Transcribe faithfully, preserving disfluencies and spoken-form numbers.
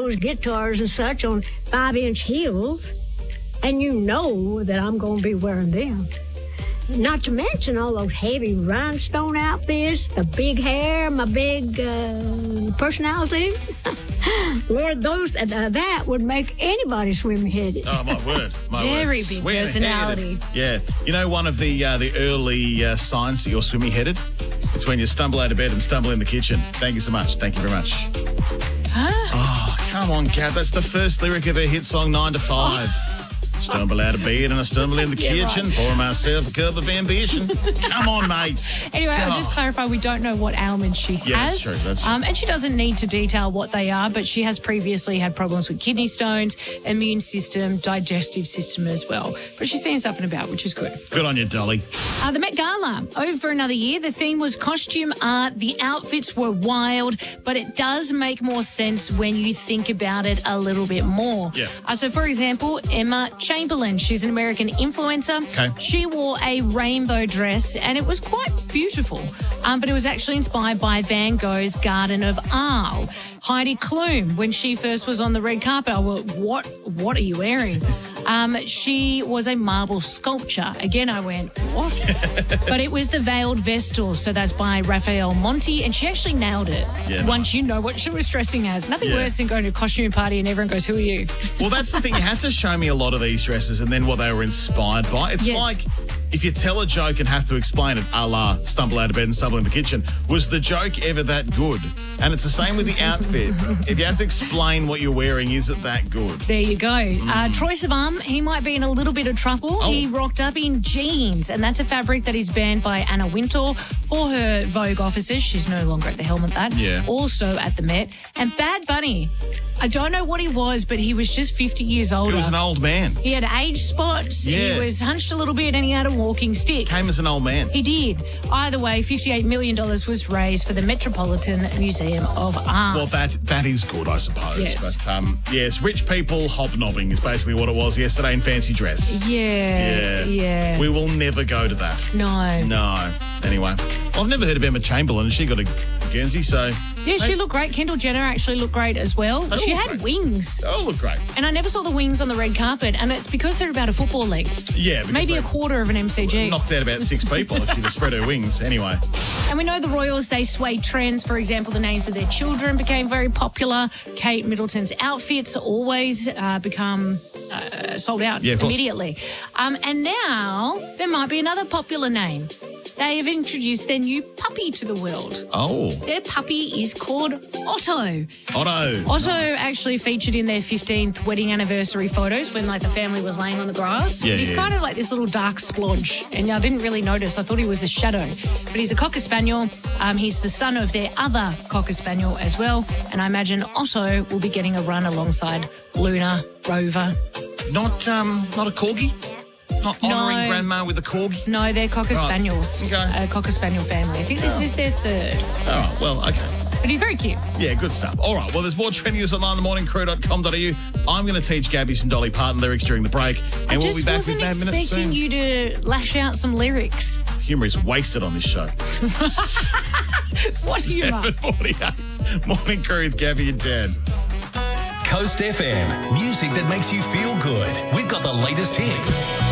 those guitars and such on five-inch heels, and you know that I'm going to be wearing them. Not to mention all those heavy rhinestone outfits, the big hair, my big uh, personality. Lord, those uh, that would make anybody swim-headed. Oh, my word. My Very word. big Swim-headed. personality. Yeah. You know, one of the uh, the early uh, signs that you're swimming-headed? It's when you stumble out of bed and stumble in the kitchen. Thank you so much. Thank you very much. Huh? Oh, come on, Kat. That's the first lyric of her hit song, nine to five. Oh. Stumble out of bed and I stumble in the Yeah, kitchen, right. pour myself a cup of ambition. Come on, mate. Anyway, I'll Oh. just clarify, we don't know what ailments she Yeah, has. that's true, that's true. Um, and she doesn't need to detail what they are, but she has previously had problems with kidney stones, immune system, digestive system as well. But she seems up and about, which is good. Good on you, Dolly. Uh, the Met Gala, over for another year. The theme was costume art. The outfits were wild, but it does make more sense when you think about it a little bit more. Yeah. Uh, so, for example, Emma Chamberlain, she's an American influencer. Okay. She wore a rainbow dress, and it was quite beautiful, um, but it was actually inspired by Van Gogh's Garden of Arles. Heidi Klum, when she first was on the red carpet, I went, what, what are you wearing? Um, she was a marble sculpture. Again, I went, what? But it was the Veiled Vestal, so that's by Raphael Monti, and she actually nailed it. Yeah, Once you know what she was dressing as. Nothing Yeah. worse than going to a costume party and everyone goes, who are you? Well, that's the thing. You have to show me a lot of these dresses and then what they were inspired by. It's Yes. like if you tell a joke and have to explain it, a la stumble out of bed and stumble in the kitchen, was the joke ever that good? And it's the same with the outfit. If you have to explain what you're wearing, is it that good? There you go. Uh, Troye Sivan, he might be in a little bit of trouble. Oh. He rocked up in jeans, and that's a fabric that is banned by Anna Wintour for her Vogue offices. She's no longer at the helm of that. Yeah. Also at the Met. And Bad Bunny, I don't know what he was, but he was just fifty years older. He was an old man. He had age spots, Yeah. he was hunched a little bit, and he had a walking stick. Came as an old man. He did. Either way, fifty-eight million dollars was raised for the Metropolitan Museum of Art. Well, that that is good, I suppose. Yes. But um, yes, rich people hobnobbing is basically what it was yesterday in fancy dress. Yeah, Yeah. yeah. We will never go to that. no. No. Anyway, I've never heard of Emma Chamberlain. She got a Guernsey, so Yeah, she looked great. Kendall Jenner actually looked great as well. They She all had look great. wings. oh, look great. And I never saw the wings on the red carpet, and it's because they're about a football length. Yeah, because Maybe they a quarter of an M C G. knocked out about six people if she'd have spread her wings. Anyway. And we know the Royals, they swayed trends. For example, the names of their children became very popular. Kate Middleton's outfits always uh, become uh, sold out Yeah, of course. immediately. Um, and now there might be another popular name. They have introduced their new puppy to the world. Oh, Their puppy is called Otto. Otto. Otto actually featured in their fifteenth wedding anniversary photos when like the family was laying on the grass. Yeah, he's yeah. kind of like this little dark splodge, and I didn't really notice. I thought he was a shadow, but he's a Cocker Spaniel. Um, he's the son of their other Cocker Spaniel as well, and I imagine Otto will be getting a run alongside Luna, Rover. Not um, not a corgi. Not honouring No. grandma with a corgi. No, they're Cocker Right. Spaniels. Okay. A Cocker Spaniel family. I think this is their third, All right. Well, okay. but he's very cute. Yeah, good stuff. All right. Well, there's more trending news online, the morning crew dot com dot a u. I'm going to teach Gabby some Dolly Parton lyrics during the break, and I we'll just be back wasn't with Bad Minutes expecting soon. you to lash out some lyrics. Humour is wasted on this show. What humour? seven forty-eight. Morning crew with Gabby and Dan. Coast F M, music that makes you feel good. We've got the latest hits.